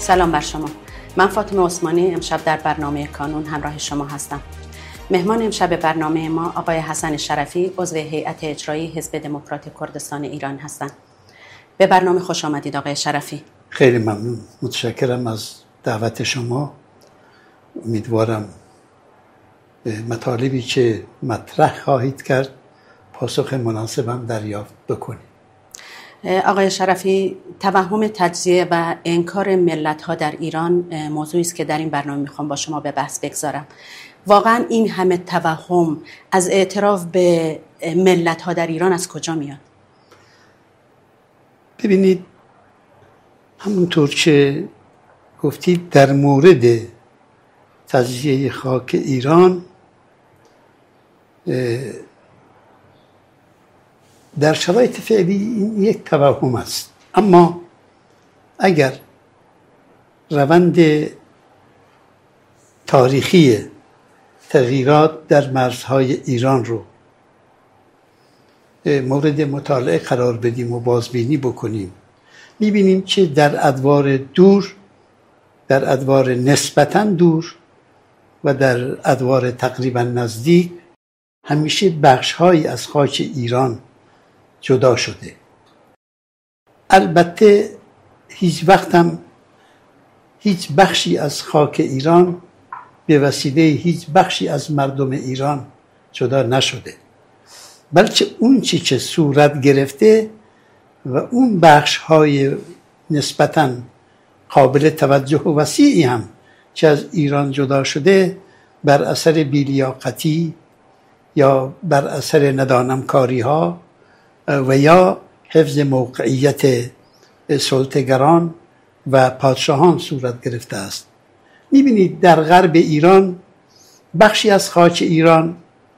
سلام بر شما. من فاطمه عثمانی امشب در برنامه کانون همراه شما هستم. مهمان امشب برنامه ما آقای حسن شرفی عضو هیئت اجرایی حزب دموکرات کردستان ایران هستند. به برنامه خوش آمدید آقای شرفی. خیلی ممنون، متشکرم از دعوت شما. امیدوارم مطالبی که مطرح خواهید کرد پاسخ مناسبم دریافت بکنید. آقای شرفی، توهم تجزیه و انکار ملت‌ها در ایران موضوعی است که در این برنامه میخوام با شما به بحث بگذارم. واقعا این همه توهم از اعتراف به ملت‌ها در ایران از کجا میاد؟ ببینید، همونطور که گفتید در مورد تجزیه خاک ایران در شرایط فعلی این یک توهم است، اما اگر روند تاریخی تغییرات در مرزهای ایران رو مورد مطالعه قرار بدیم و بازبینی بکنیم، میبینیم که در ادوار دور، در ادوار نسبتاً دور و در ادوار تقریباً نزدیک همیشه بخش‌هایی از خاک ایران جدا شده. البته هیچ وقت هم هیچ بخشی از خاک ایران به وسیله هیچ بخشی از مردم ایران جدا نشده، بلکه اون چی که صورت گرفته و اون بخش‌های نسبتاً قابل توجه و وسیعی هم که از ایران جدا شده بر اثر بی‌لیاقتی یا بر اثر ندانمکاری‌ها و یا حفظ موقعیت سلطه‌گران و پادشاهان صورت گرفته است. می‌بینید در غرب ایران بخشی از خاک ایران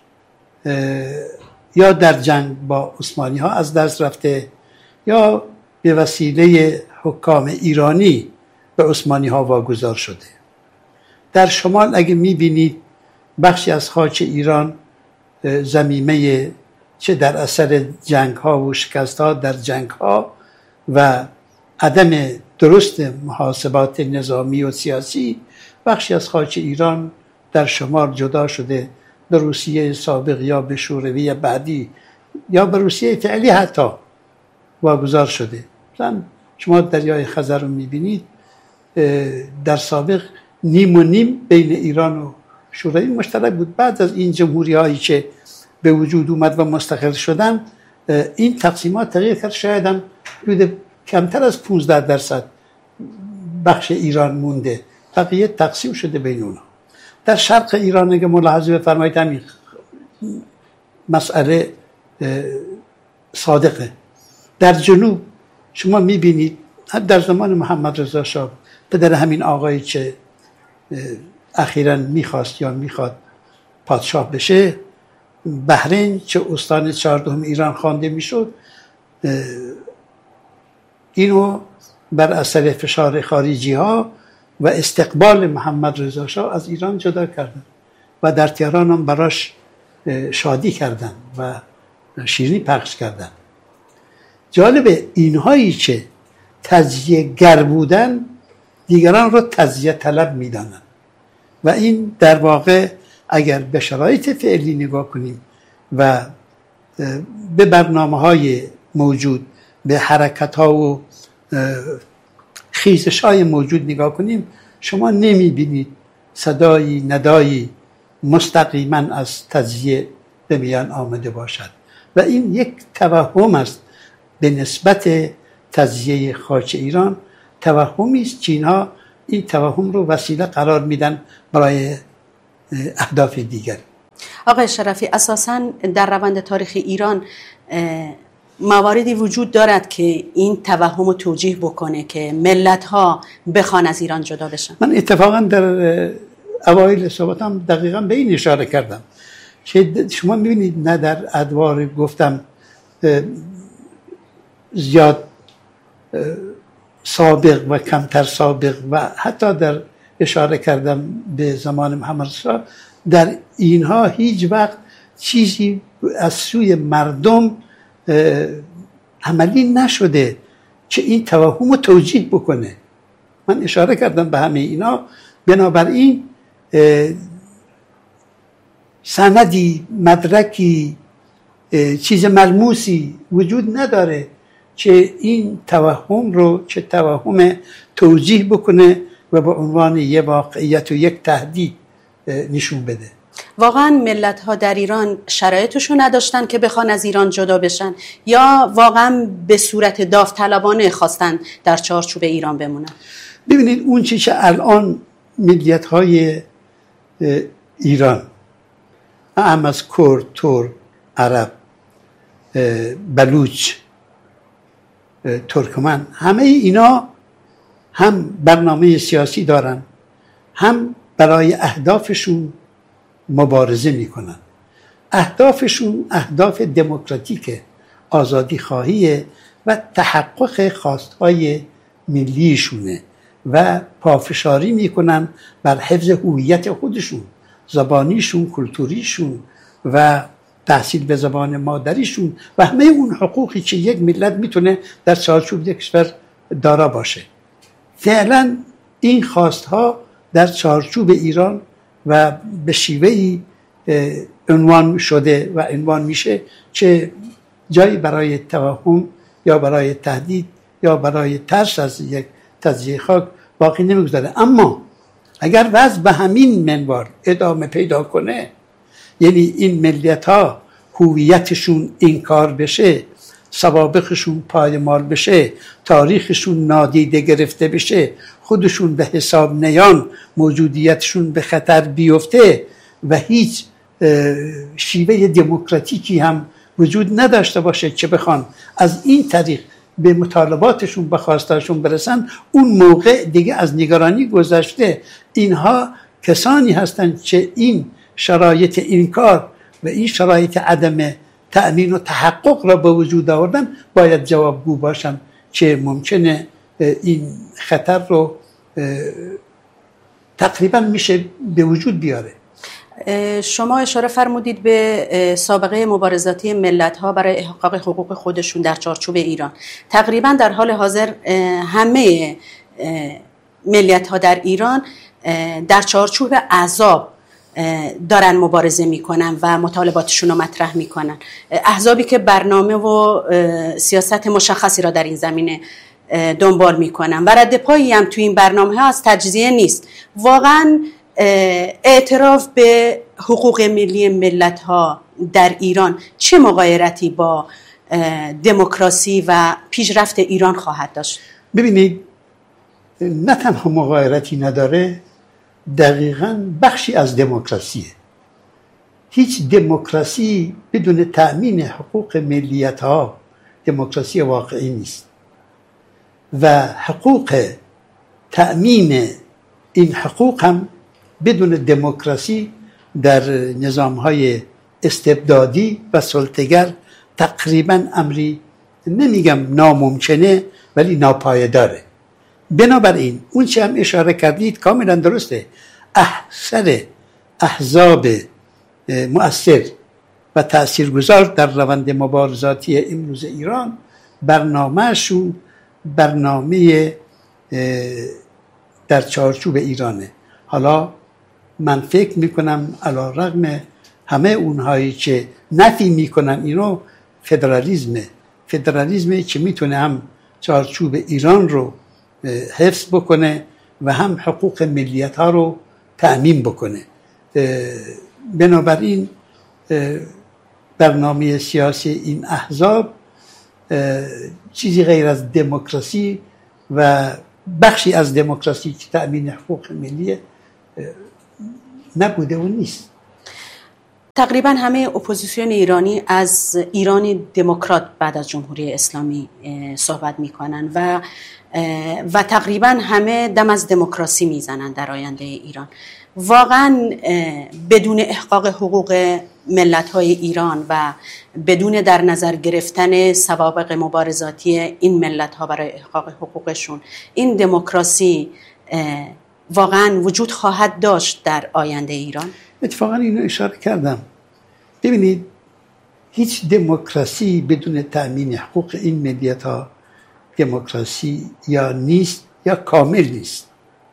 یا در جنگ با عثمانی‌ها از دست رفته یا به وسیله حکام ایرانی به عثمانی‌ها واگذار شده. در شمال اگه می‌بینید بخشی از خاک ایران ضمیمه چه در اثر جنگ‌ها و شکست‌ها در جنگ‌ها و عدم درست محاسبات نظامی و سیاسی، بخشی از خاک ایران در شمال جدا شده، به روسیه سابق یا به شوروی بعدی یا به روسیه فعلی حتی واگذار شده. مثلا شما دریای خزر رو می‌بینید، در سابق نیم و نیم بین ایران و شوروی مشترک بود. بعد از این جمهوری‌هایی که به وجود اومد و مستقل شدن، این تقسیمات تغییر کرد. شاید هم حدود کمتر از 15% بخش ایران مونده، بقیه تقسیم شده بین اونا. در شرق ایران اگه ملاحظه بفرمایید همین مسئله صادقه. در جنوب شما میبینید در زمان محمد رضا شاه، پدر همین آقایی که اخیراً میخواست یا میخواد پادشاه بشه، بحرین که استان 14 ایران خوانده میشد، اینو بر اثر فشار خارجی ها و استقبال محمد رضا شاه از ایران جدا کردن و در تهران هم براش شادی کردن و شیرینی پخش کردن. جالبه اینهایی که تجزیه گر بودن دیگران رو تجزیه طلب میدانن و این در واقع اگر به شرایط فعلی نگاه کنیم و به برنامه‌های موجود، به حرکت‌ها و خیزش‌های موجود نگاه کنیم، شما نمی‌بینید صدایی ندایی مستقیما از تجزیه به میان آمده باشد و این یک توهم است به نسبت تجزیه خاک ایران. توهمی است که اینها این توهم رو وسیله قرار میدن برای اهداف دیگر. آقای شرفی، اساساً در روند تاریخ ایران مواردی وجود دارد که این توهم رو توجیه بکنه که ملت‌ها بخوان از ایران جدا بشن. من اتفاقاً در اوایل صحبتم دقیقاً به این اشاره کردم که شما می‌بینید نه در ادوار گفتم زیاد سابق و کمتر سابق و حتی در اشاره کردم به زمان محمد رضا، در اینها هیچ وقت چیزی از سوی مردم عملی نشده که این توهم رو توجیه بکنه. من اشاره کردم به همه اینا. بنابراین سندی، مدرکی، چیز ملموسی وجود نداره که این توهم رو چه توهم توجیه بکنه و به عنوان یک واقعیت و یک تهدید نشون بده. واقعا ملت ها در ایران شرایطشو نداشتن که بخوان از ایران جدا بشن، یا واقعا به صورت داوطلبانه خواستن در چارچوب ایران بمونن؟ ببینید اون چیزی که الان ملیت های ایران، هم از کرد، ترک، عرب، بلوچ، ترکمن، همه اینا هم برنامه سیاسی دارن، هم برای اهدافشون مبارزه میکنن. اهدافشون اهداف دموکراتیک، آزادی خواهیه و تحقق خواستهای ملیشونه و پافشاری میکنن بر حفظ هویت خودشون، زبانیشون، کلتوریشون و تحصیل به زبان مادریشون و همه اون حقوقی که یک ملت میتونه در چارچوب یک کشور دارا باشه. فعلا این خواستها در چارچوب ایران و به شیوهی عنوان شده و عنوان میشه که جایی برای توهم یا برای تهدید یا برای ترس از یک تجزیه خاک باقی نمیگذاره. اما اگر وضع به همین منوال ادامه پیدا کنه، یعنی این ملیت ها هویتشون انکار بشه، سوابقشون پایمال بشه، تاریخشون نادیده گرفته بشه، خودشون به حساب نیان، موجودیتشون به خطر بیفته و هیچ شیوه دموکراتیکی هم وجود نداشته باشه که بخوان از این طریق به مطالباتشون، به خواستاشون برسن، اون موقع دیگه از نگرانی گذشته. اینها کسانی هستند که این شرایط انکار و این شرایط عدم تأمین و تحقق را به وجود آوردن، باید جوابگو باشن که ممکنه این خطر رو تقریبا میشه به وجود بیاره. شما اشاره فرمودید به سابقه مبارزاتی ملت‌ها برای احقاق حقوق خودشون در چارچوب ایران. تقریبا در حال حاضر همه ملت‌ها در ایران در چارچوب احزاب دارن مبارزه میکنن و مطالباتشون رو مطرح میکنن، احزابی که برنامه و سیاست مشخصی را در این زمینه دنبال میکنن و رد پایی هم توی این برنامه ها از تجزیه نیست. واقعا اعتراف به حقوق ملی ملت ها در ایران چه مغایرتی با دموکراسی و پیشرفت ایران خواهد داشت؟ ببینید، نه تنها مغایرتی نداره، دقیقاً بخشی از دموکراسیه. هیچ دموکراسی بدون تأمین حقوق ملیت ها دموکراسی واقعی نیست و حقوق تأمین این حقوق هم بدون دموکراسی در نظام‌های استبدادی و سلطه‌گر تقریباً امری نمیگم ناممکنه ولی ناپایداره. بنابراین اون چه هم اشاره کردید کاملا درسته. اکثر احزاب مؤثر و تاثیرگذار در روند مبارزاتی امروز ایران برنامه‌شون برنامه در چارچوب ایرانه. حالا من فکر میکنم علی رغم همه اونهایی که نفی میکنن اینو، فدرالیزمه که میتونه هم چارچوب ایران رو حفظ بکنه و هم حقوق ملیت ها رو تأمین بکنه. بنابراین برنامه سیاسی این احزاب چیزی غیر از دموکراسی و بخشی از دموکراسی که تأمین حقوق ملی نبوده و نیست. تقریبا همه اپوزیسیون ایرانی از ایرانی دموکرات بعد از جمهوری اسلامی صحبت میکنن و تقریبا همه دم از دموکراسی میزنن در آینده ایران. واقعا بدون احقاق حقوق ملت‌های ایران و بدون در نظر گرفتن سوابق مبارزاتی این ملت‌ها برای احقاق حقوقشون، این دموکراسی واقعا وجود خواهد داشت در آینده ایران؟ اتفاقا اینو اشاره کردم. ببینید، هیچ دموکراسی بدون تأمین حقوق این ملیت‌ها دموکراسی یا نیست یا کامل نیست.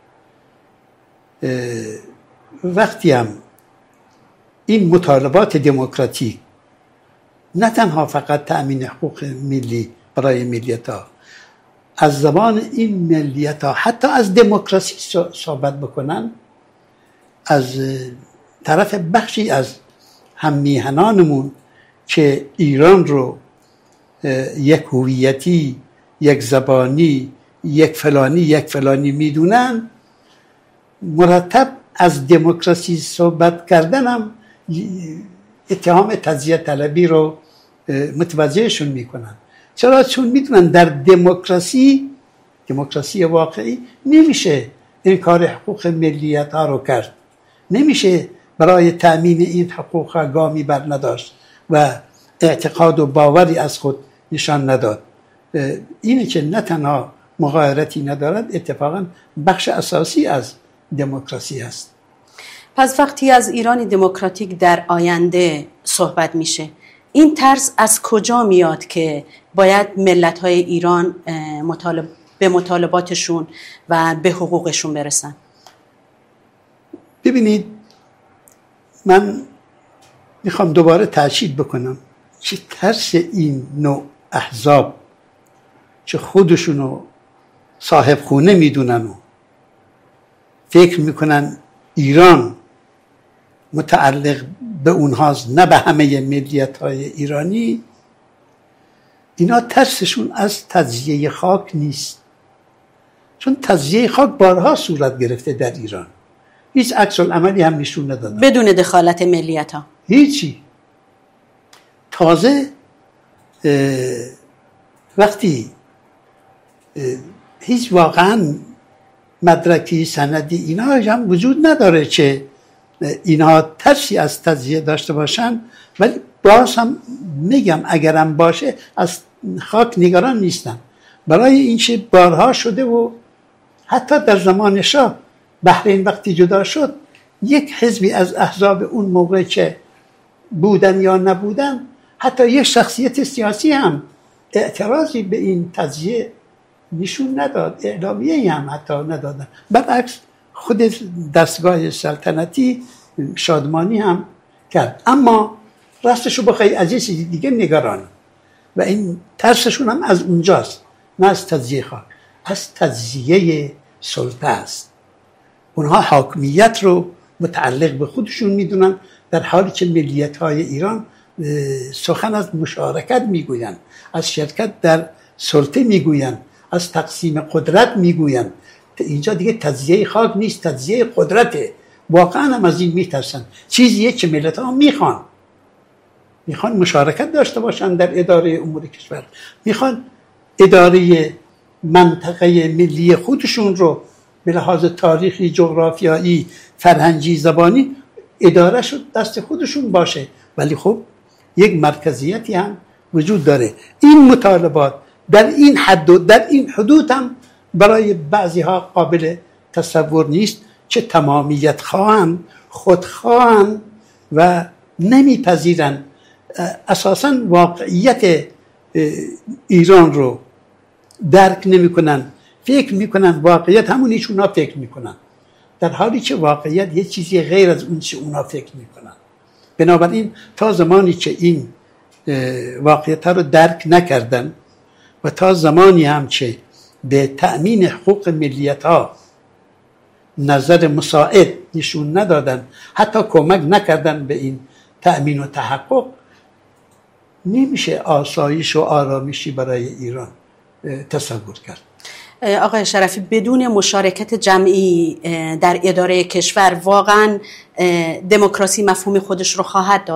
وقتی هم این مطالبات دموکراتیک نه تنها فقط تأمین حقوق ملی برای ملیت ها، از زبان این ملیت ها حتی از دموکراسی صحبت بکنن، از طرف بخشی از هم میهنانمون که ایران رو یک هویتی، یک زبانی، یک فلانی میدونن، مرتب از دموکراسی صحبت کردن هم اتهام تجزیه طلبی رو متوجهشون میکنن. چرا؟ چون میدونن در دموکراسی واقعی نمیشه انکار حقوق ملیت ها رو کرد، نمیشه برای تأمین این حقوق گامی بر نداشت و اعتقاد و باوری از خود نشان نداد. اینه که نه تنها مغایرتی ندارد، اتفاقا بخش اساسی از دموکراسی است. پس وقتی از ایران دموکراتیک در آینده صحبت میشه، این طرز از کجا میاد که باید ملت‌های ایران به مطالباتشون و به حقوقشون برسن؟ ببینید، من میخوام دوباره تأکید بکنم که ترس این نوع احزاب که خودشونو صاحب خونه میدونن و فکر میکنن ایران متعلق به اونهاست نه به همه ملیت های ایرانی، اینا ترسشون از تجزیه خاک نیست. چون تجزیه خاک بارها صورت گرفته در ایران، هیچ عکس العملی هم نشون ندادن، بدون دخالت ملیت ها هیچی. تازه وقتی هیچ واقعا مدرکی سندی اینا هم وجود نداره که اینها ترسی از تجزیه داشته باشن، ولی باز هم میگم اگرم باشه از خاک نگران نیستن، برای این که بارها شده و حتی در زمان شاه بحرین وقتی جدا شد، یک حزبی از احزاب اون موقع که بودن یا نبودن، حتی یک شخصیت سیاسی هم اعتراضی به این تجزیه نشون نداد، اعلامیه‌ای هم حتی ندادن. برعکس خود دستگاه سلطنتی شادمانی هم کرد. اما راستشو بخوای از یه چیز دیگه نگران و این ترسشون هم از اونجاست، نه از تجزیه خاک، از تجزیه سلطه است. اونها حاکمیت رو متعلق به خودشون میدونن، در حالی که ملیت‌های ایران سخن از مشارکت میگوین، از شرکت در سلطه میگوین، از تقسیم قدرت میگوین. اینجا دیگه تجزیه خاک نیست، تجزیه قدرته. واقعا هم از این میترسن. چیزیه که ملت‌ها میخوان مشارکت داشته باشن در اداره امور کشور، میخوان اداره منطقه ملی خودشون رو به لحاظ تاریخی، جغرافیایی، فرهنگی، زبانی اداره شد دست خودشون باشه، ولی خب یک مرکزیتی هم وجود داره. این مطالبات در این حد و در این حدود هم برای بعضی ها قابل تصور نیست که تمامیت خواهن، خودخواهن و نمیپذیرن اساساً واقعیت ایران رو درک نمیکنن، فکر میکنن واقعیت همونی که اونا فکر میکنن، در حالی که واقعیت یه چیزی غیر از اون چه اونا فکر میکنن. بنابراین تا زمانی که این واقعیت رو درک نکردن و تا زمانی هم که به تأمین حقوق ملیت ها نظر مساعد نشون ندادن، حتی کمک نکردن به این تأمین و تحقق، نمیشه آسایش و آرامشی برای ایران تصور کرد. آقای شرفی، بدون مشارکت جمعی در اداره کشور واقعا دموکراسی مفهوم خودش رو خواهد داشت؟